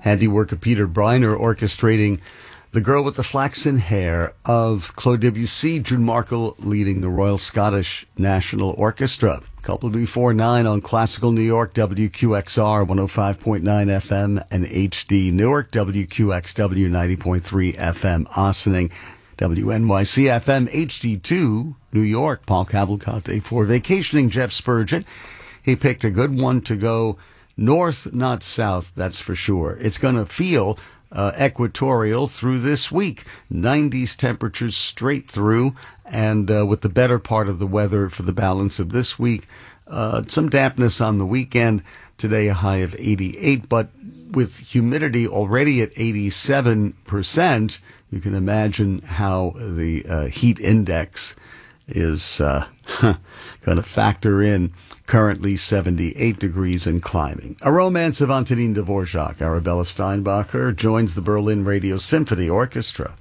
handiwork of Peter Briner orchestrating The Girl with the Flaxen Hair of Claude Debussy, June Markle leading the Royal Scottish National Orchestra. Couple before 9 on Classical New York, WQXR 105.9 FM and HD Newark, WQXW 90.3 FM Ossining, WNYC FM HD2 New York. Paul Cavalcante for vacationing Jeff Spurgeon. He picked a good one to go north, not south, that's for sure. It's going to feel equatorial through this week. 90s temperatures straight through, and with the better part of the weather for the balance of this week. Some dampness on the weekend. Today a high of 88, but with humidity already at 87%, you can imagine how the heat index is going to factor in. Currently 78 degrees and climbing. A Romance of Antonin Dvorak. Arabella Steinbacher joins the Berlin Radio Symphony Orchestra.